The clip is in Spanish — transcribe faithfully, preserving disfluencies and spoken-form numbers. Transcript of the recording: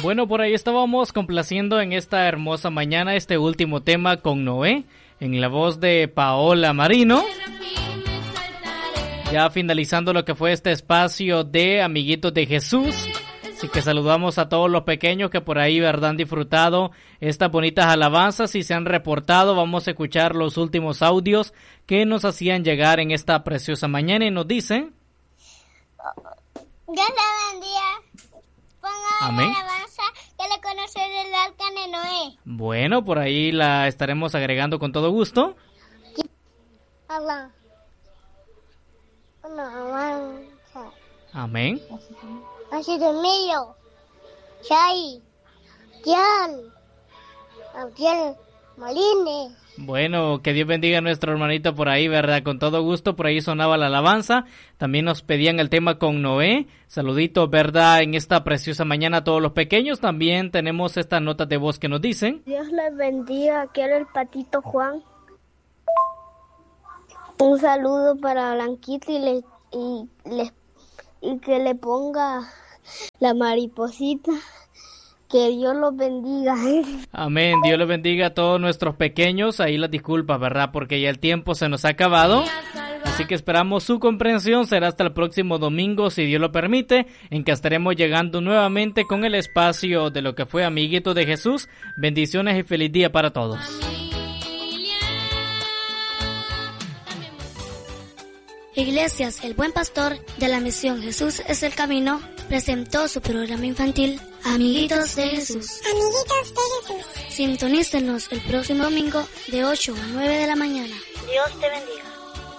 Bueno, por ahí estábamos complaciendo en esta hermosa mañana este último tema con Noé, en la voz de Paola Marino. Ya finalizando lo que fue este espacio de Amiguitos de Jesús. Así que saludamos a todos los pequeños que por ahí, ¿verdad?, han disfrutado estas bonitas alabanzas y se han reportado. Vamos a escuchar los últimos audios que nos hacían llegar en esta preciosa mañana y nos dicen... Dios le bendiga. Ponga Amén. la alabanza que le conoce del arca de Noé. Bueno, por ahí la estaremos agregando con todo gusto. Allah. Una alabanza. Amén. Así de mío. Chay. Jan. Abdiel. Moline. Bueno, que Dios bendiga a nuestro hermanito por ahí, ¿verdad? Con todo gusto, por ahí sonaba la alabanza. También nos pedían el tema con Noé. Saluditos, ¿verdad? En esta preciosa mañana a todos los pequeños. También tenemos estas notas de voz que nos dicen. Dios les bendiga. Aquí era el patito Juan. Un saludo para Blanquito y, le, y, le, y que le ponga la mariposita. Que Dios los bendiga. Amén. Dios los bendiga a todos nuestros pequeños. Ahí las disculpas, ¿verdad? Porque ya el tiempo se nos ha acabado. Así que esperamos su comprensión. Será hasta el próximo domingo, si Dios lo permite, en que estaremos llegando nuevamente con el espacio de lo que fue Amiguito de Jesús. Bendiciones y feliz día para todos. Iglesias El Buen Pastor de la Misión Jesús es el Camino presentó su programa infantil Amiguitos de Jesús. Amiguitos de Jesús. Sintonícenos el próximo domingo de ocho a nueve de la mañana. Dios te bendiga.